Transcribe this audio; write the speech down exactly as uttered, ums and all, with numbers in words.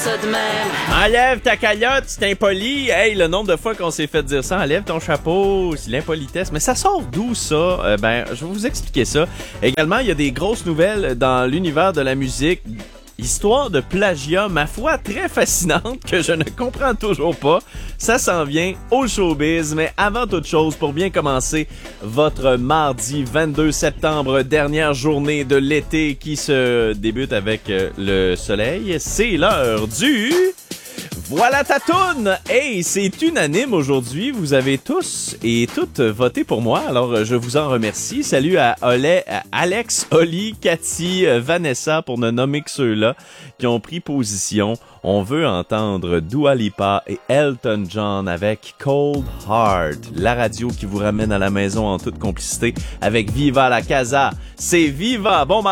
ça de même. Enlève ta cagnotte, c'est impoli. Hey, le nombre de fois qu'on s'est fait dire ça, enlève ton chapeau, c'est l'impolitesse. Mais ça sort d'où ça? Euh, ben, je vais vous expliquer ça. Également, il y a des grosses nouvelles dans l'univers de la musique. Histoire de plagiat, ma foi, très fascinante, que je ne comprends toujours pas. Ça s'en vient au showbiz, mais avant toute chose, pour bien commencer votre mardi vingt-deux septembre, dernière journée de l'été qui se débute avec le soleil, c'est l'heure du... Voilà ta toune! Hey, c'est unanime aujourd'hui. Vous avez tous et toutes voté pour moi, alors je vous en remercie. Salut à, Olé, à Alex, Oli, Cathy, Vanessa, pour ne nommer que ceux-là qui ont pris position. On veut entendre Dua Lipa et Elton John avec Cold Heart, la radio qui vous ramène à la maison en toute complicité avec Viva la Casa. C'est Viva! Bon